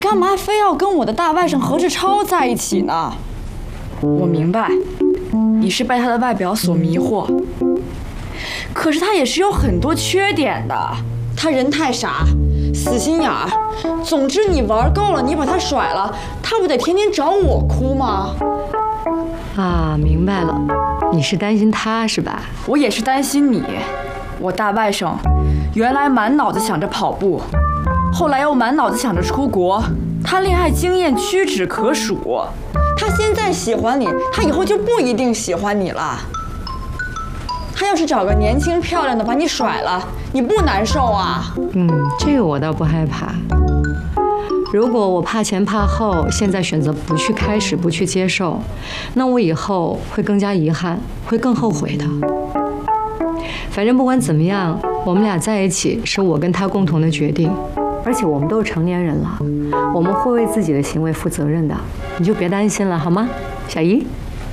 干嘛非要跟我的大外甥何志超在一起呢？我明白，你是被他的外表所迷惑，可是他也是有很多缺点的。他人太傻，死心眼儿。总之你玩够了，你把他甩了，他不得天天找我哭吗？ 啊，明白了，你是担心他是吧？ 我也是担心你。我大外甥原来满脑子想着跑步，后来又满脑子想着出国，他恋爱经验屈指可数。他现在喜欢你，他以后就不一定喜欢你了。他要是找个年轻漂亮的把你甩了，你不难受啊？ 这个我倒不害怕。如果我怕前怕后，现在选择不去开始，不去接受，那我以后会更加遗憾，会更后悔的。反正不管怎么样，我们俩在一起是我跟他共同的决定，而且我们都是成年人了，我们会为自己的行为负责任的，你就别担心了，好吗，小姨？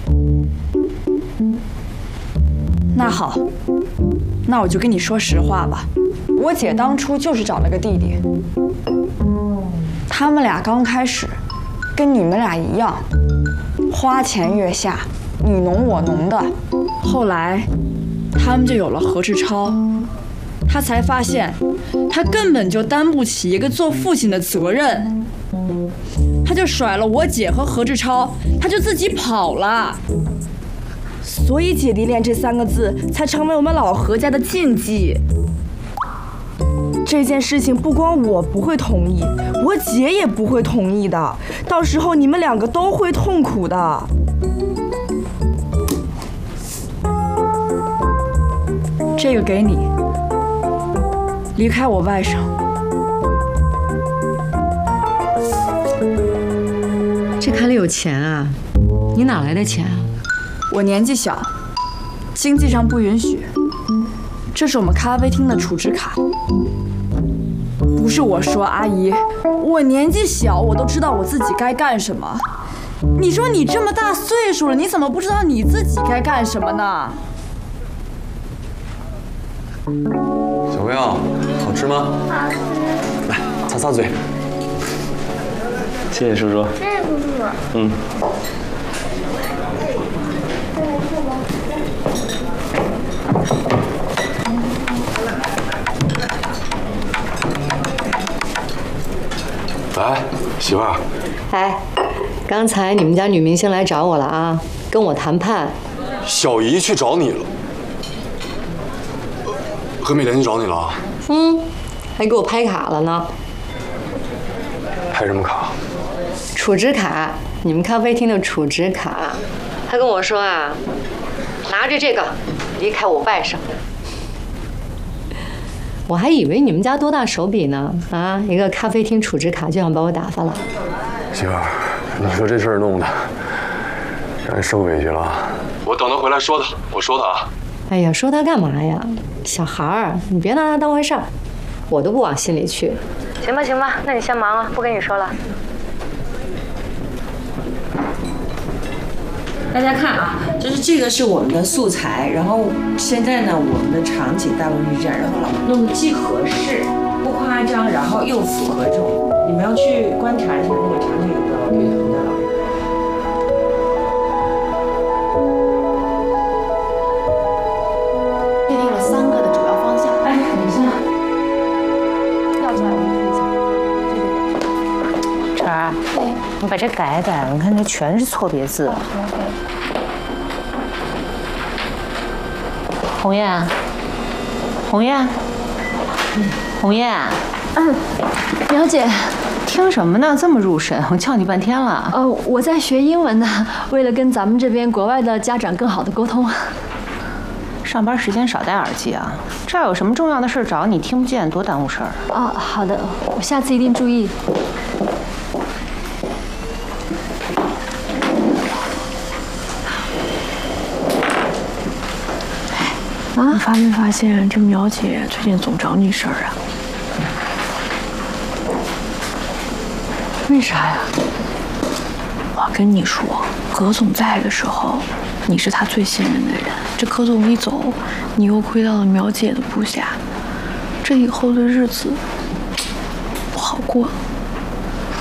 那好，那我就跟你说实话吧，我姐当初就是找了个弟弟，他们俩刚开始跟你们俩一样，花前月下，你侬我侬的。后来他们就有了何志超，他才发现他根本就担不起一个做父亲的责任，他就甩了我姐和何志超，他就自己跑了。所以姐弟恋这3个字才成为我们老何家的禁忌。这件事情不光我不会同意，我姐也不会同意的，到时候你们2个都会痛苦的。这个给你，离开我外甥。 这卡里有钱啊？你哪来的钱啊？ 我年纪小，经济上不允许。这是我们咖啡厅的储值卡。不是我说，阿姨，我年纪小，我都知道我自己该干什么。你说你这么大岁数了，你怎么不知道你自己该干什么呢？ 小朋友，好吃吗？来，擦擦嘴。谢谢叔叔。 谢谢叔叔。 来，媳妇儿。 哎，刚才你们家女明星来找我了啊，跟我谈判。 小姨去找你了。何美莲去找你了？ 还给我拍卡了呢。 拍什么卡？ 储值卡，你们咖啡厅的储值卡。他跟我说啊，拿着这个离开我外甥。我还以为你们家多大手笔呢，啊，一个咖啡厅储值卡就想把我打发了。 媳妇儿，你说这事儿弄的，让人受委屈了。我等他回来说他，我说他啊。 哎呀，说他干嘛呀？小孩儿，你别拿他当回事儿，我都不往心里去。行吧，行吧，那你先忙啊，不跟你说了。 大家看啊，就是这个是我们的素材，然后现在呢，我们的场景大部分是这样，然后弄得既合适不夸张，然后又符合这种，你们要去观察一下那个场景有多对头的。 确定了3个的主要方向。 哎，等一下， 要出来我们看一下。 晨儿，你把这改改，你看这全是错别字。红艳，红艳，红艳， 苗姐， 听什么呢？这么入神，我叫你半天了。 我在学英文呢，为了跟咱们这边国外的家长更好的沟通。 上班时间少戴耳机啊！这儿有什么重要的事找你，听不见，多耽误事儿。 好的，我下次一定注意。 你发没发现这苗姐最近总找你事儿啊？ 为啥呀？ 我跟你说，何总在的时候，你是他最信任的人。这柯总一走，你又回到了苗姐的部下，这以后的日子不好过了。